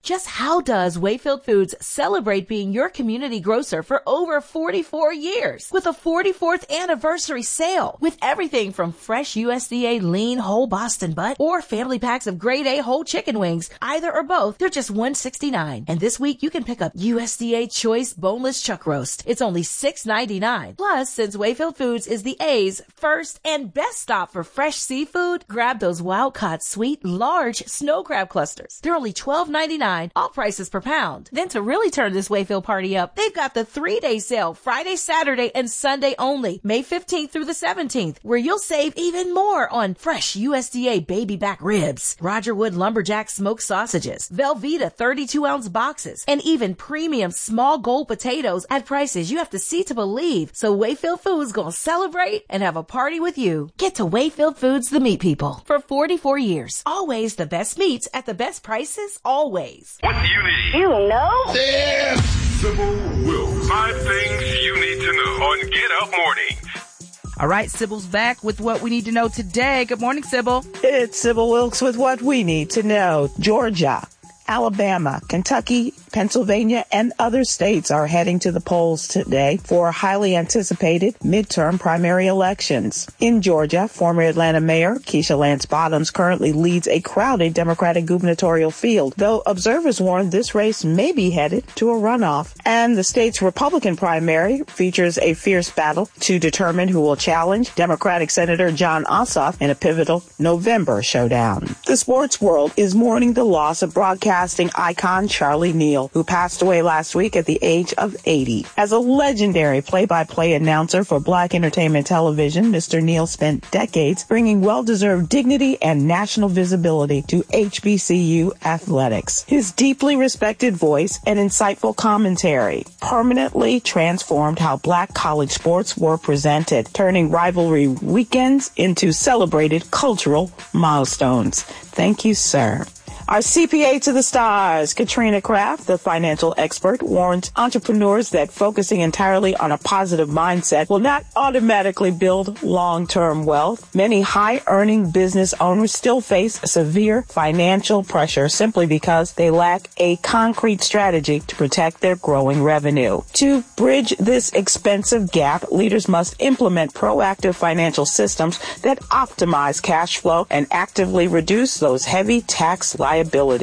Just how does Wayfield Foods celebrate being your community grocer for over 44 years with a 44th anniversary sale with everything from fresh USDA lean whole Boston butt or family packs of grade A whole chicken wings, either or both. They're just $169. And this week you can pick up USDA choice boneless chuck roast. It's only $6.99. Plus, since Wayfield Foods is the A's first and best stop for fresh seafood, grab those wild-caught sweet large snow crab clusters. They're only $12.99, all prices per pound. Then to really turn this Wayfield party up, they've got the 3-day sale, Friday, Saturday, and Sunday only, May 15th through the 17th, where you'll save even more on fresh USDA baby back ribs, Roger Wood lumberjack smoked sausages, Velveeta 32-ounce boxes, and even premium small gold potatoes at prices you have to see to believe. So Wayfield Foods gonna celebrate and have a party with you. Get to Wayfield Foods, the meat people, for 44 years. Always the best meats at the best prices, always. What do you need? You know? There's Sybil Wilkes. 5 things you need to know on Get Up Mornings. All right, Sybil's back with what we need to know today. Good morning, Sybil. It's Sybil Wilkes with what we need to know. Georgia, Alabama, Kentucky, Pennsylvania, and other states are heading to the polls today for highly anticipated midterm primary elections. In Georgia, former Atlanta Mayor Keisha Lance Bottoms currently leads a crowded Democratic gubernatorial field, though observers warn this race may be headed to a runoff. And the state's Republican primary features a fierce battle to determine who will challenge Democratic Senator Jon Ossoff in a pivotal November showdown. The sports world is mourning the loss of broadcasting icon Charlie Neal, who passed away last week at the age of 80. As a legendary play-by-play announcer for Black entertainment television, Mr. Neal spent decades bringing well-deserved dignity and national visibility to HBCU athletics. His deeply respected voice and insightful commentary permanently transformed how Black college sports were presented, turning rivalry weekends into celebrated cultural milestones. Thank you, sir. Our CPA to the stars, Katrina Kraft, the financial expert, warns entrepreneurs that focusing entirely on a positive mindset will not automatically build long-term wealth. Many high-earning business owners still face severe financial pressure simply because they lack a concrete strategy to protect their growing revenue. To bridge this expensive gap, leaders must implement proactive financial systems that optimize cash flow and actively reduce those heavy tax liabilities.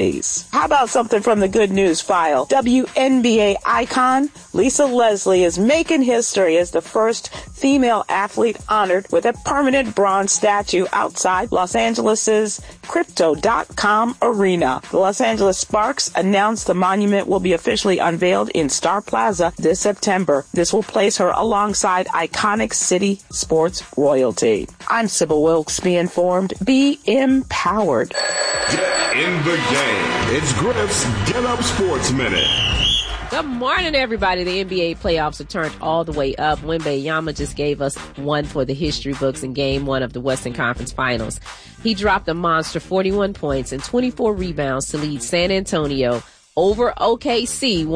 How about something from the good news file? WNBA icon Lisa Leslie is making history as the first female athlete honored with a permanent bronze statue outside Los Angeles' Crypto.com arena. The Los Angeles Sparks announced the monument will be officially unveiled in Star Plaza this September. This will place her alongside iconic city sports royalty. I'm Sybil Wilkes. Be informed, be empowered. Get in the game. It's Griff's Get Up Sports Minute. Good morning, everybody. The NBA playoffs are turned all the way up. Wembanyama just gave us one for the history books in Game 1 of the Western Conference Finals. He dropped a monster 41 points and 24 rebounds to lead San Antonio over OKC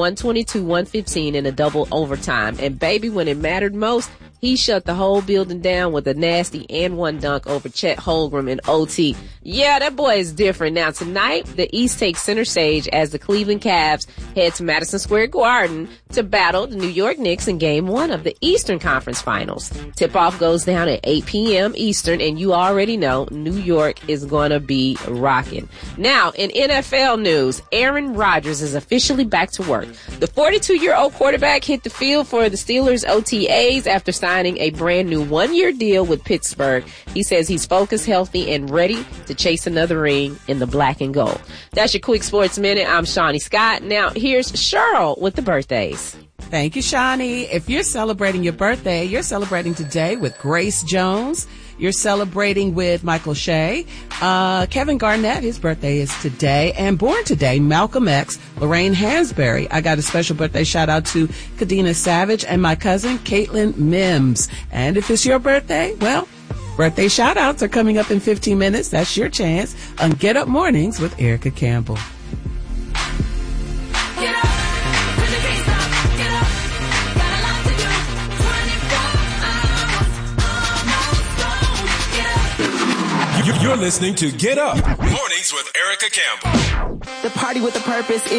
122-115 in a double overtime. And baby, when it mattered most, he shut the whole building down with a nasty and one dunk over Chet Holmgren in OT. Yeah, that boy is different. Now tonight, the East takes center stage as the Cleveland Cavs head to Madison Square Garden to battle the New York Knicks in Game 1 of the Eastern Conference Finals. Tip-off goes down at 8 p.m. Eastern, and you already know New York is going to be rocking. Now, in NFL news, Aaron Rodgers is officially back to work. The 42-year-old quarterback hit the field for the Steelers OTAs after signing a brand new 1-year deal with Pittsburgh. He says he's focused, healthy, and ready to chase another ring in the black and gold. That's your quick sports minute. I'm Shawnee Scott. Now here's Cheryl with the birthdays. Thank you, Shawnee. If you're celebrating your birthday, you're celebrating today with Grace Jones. You're celebrating with Michael Shea. Kevin Garnett, his birthday is today. And born today, Malcolm X, Lorraine Hansberry. I got a special birthday shout out to Kadena Savage and my cousin, Caitlin Mims. And if it's your birthday, well, birthday shout outs are coming up in 15 minutes. That's your chance on Get Up Mornings with Erica Campbell. Get up. You're listening to Get Up Mornings with Erica Campbell. The party with a purpose